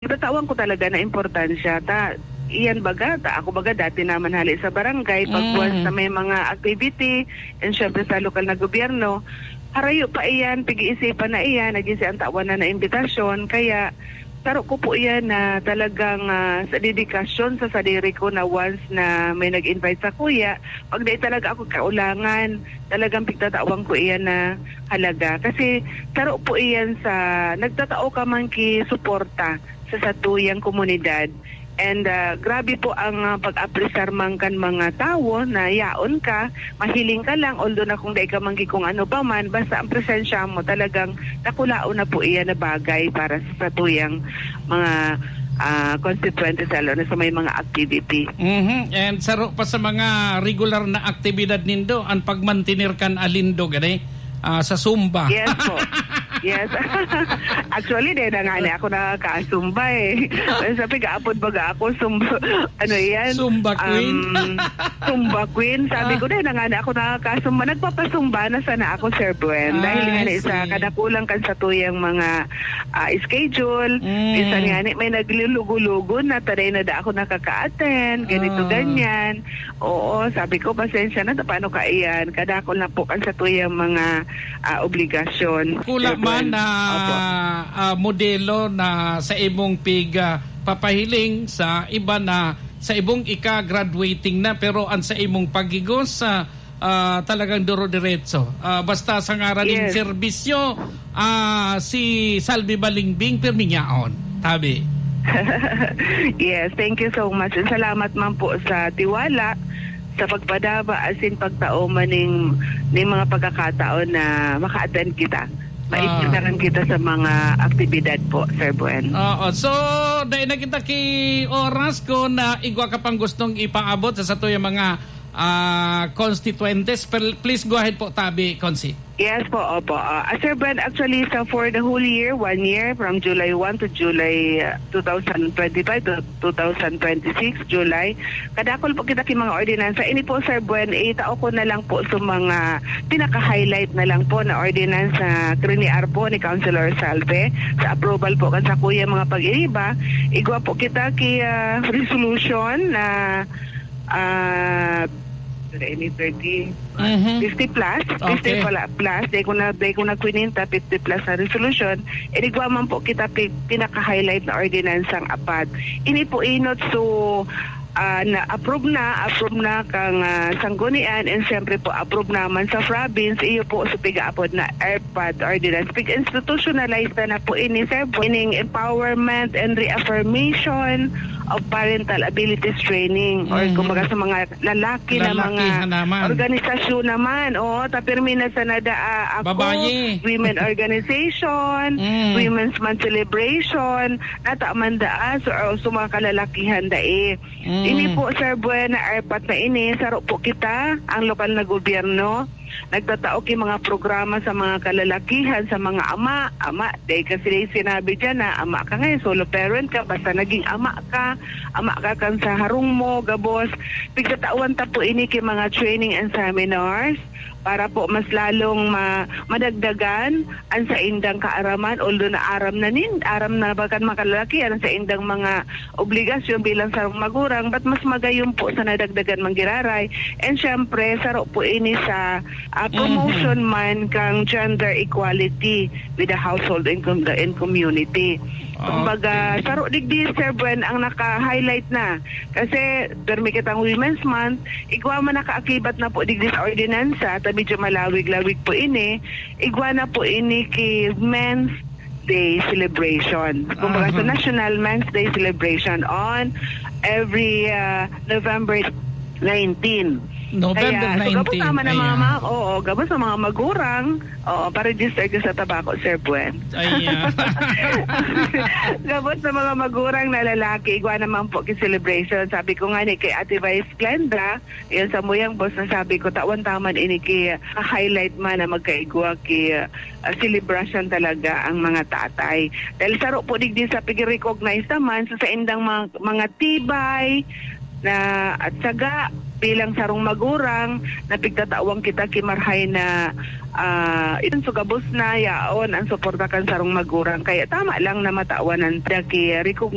pagtatawang ko talaga na importansya. Iyan baga, ako baga dati naman hali sa barangay, pagbuwas sa may mga activity, and syempre sa lokal na gobyerno, harayo pa iyan, pag-iisipan na iyan, naging si antawan na imbitasyon, kaya taro ko po iyan na talagang sa dedikasyon sa sarili ko na once na may nag-invite sa kuya, pag di talaga ako kaulangan, talagang pigtatawang ko iyan na halaga. Kasi taro po iyan sa nagtatao ka man ki suporta sa satuyang komunidad. And grabe po ang pag-apresar man kan mga tao na yaon ka, mahiling ka lang, although na kung dahil ka man kung ano pa man, basta ang presensya mo talagang nakulao na po iyan na bagay para sa tuyang mga constituentes lalo na sa may mga activity. And saro pa sa mga regular na aktibidad nindo, ang pagmantinir kan alindo gani sa Zumba. Yes po. Yes. Actually, din na nga ako nakaka-Zumba eh. Sabi, gaapod baga ako, Zumba, ano yan? Zumba Queen? Zumba Queen. Sabi ko, din na nga ako nakaka-Zumba. Nagpapasumba na sana ako, Sir Buen. Dahil nga sa kadakulang kan sa tuyang mga schedule. Isa nga may naglulugo-lugo na taday na da ako nakaka-attend. Ganito, ganyan. Oo, sabi ko, pasensya na, paano ka iyan? Kadakol na po kan sa tuyang mga obligasyon. Kula man na modelo na sa imong papahiling sa iba na sa imong ika-graduating na pero ang sa imong pagigos talagang duro-diretso. Basta sa ngaraling serbisyo si Salvi Balingbing pirminyaon. Tabi. Yes, thank you so much. Salamat man po sa tiwala sa pagpadaba asin pagtao maning mga pagkakataon na maka-attend kita. Maipisaran kita sa mga aktibidad po, Sir Buen. So, dahil na kita ki oras ko na igwa ka pang gustong ipaabot sa tuyang mga constituentes. Please go ahead po, Tabi, Consi. Yes po, opo. Sir Ben, actually, for the whole year, 1 year, from July 1 to July 2025 to 2026, July, kadakol po kita mga ordinansa. Ini po, Sir Ben, itao ko na lang po sa mga pinaka-highlight na lang po na ordinansa triniar po ni Councilor Salve sa approval po kan sa kuya mga pag-iiba. Igwa po kita ki resolution na 30, 50 plus, 50 plus, day ko na kwininta, 50 plus na resolution, inigwa man po kita pinaka-highlight na ordinansang APAD. Ini po inot so na approve na kang sanggunian and siyempre po approve naman sa province iyo po sa piga-apod na AirPod ordinance. Institutionalize na po ini sir ining empowerment and reaffirmation of parental abilities training or kumbaga sa mga lalaki na mga organisasyon naman tapirmi na sa nada ako babaye. Women organization, Women's Month celebration nataman daa so mga kalalakihan dae. Ini po, Sir Buen, na AirPod na ini, saro po kita, ang lokal na gobyerno, nagtatao ki mga programa sa mga kalalakihan, sa mga ama, dahil kasi sinabi dyan na ama ka ngayon, solo parent ka, basta naging ama ka kan sa harong mo, gabos, pigtatawan ta po ini ki mga training and seminars, para po mas lalong madagdagan ang sa indang kaaraman, although na aram na bakan makalaki ang sa indang mga obligasyon bilang sa magurang, but mas magayon po sa nadagdagan manggiraray. And syempre, saro po ini sa promotion man kang gender equality with the household and community. Kumbaga, saro digdi, Sir Buen, ang naka-highlight na. Kasi, permi kitang Women's Month, igwa man nakaakibat na po digdi sa ordinansa, medyo malawig-lawig po ini, igwa na po ini ki Men's Day celebration. Kumbaga sa National Men's Day celebration on every November 19. November 19. So, gabos naman ng mga gabos ng mga magurang, pa-register ka sa tabako, Sir Buen. Gabos ng mga magurang na lalaki, igwa naman po ki celebration. Sabi ko nga ni kay Ate Vice Glenda, yun sa muyang boss na sabi ko, tawan taman ini ki highlight man na magkaigwa ki celebration talaga ang mga tatay. Dahil saro po digdi sa pag-recognize naman sa indang mga tibay na at saga bilang sarong magurang na pigtatawang kita kimarhay na itong sugabos na yaon ang suportakan sarong magurang kaya tama lang na matawanan ki recognize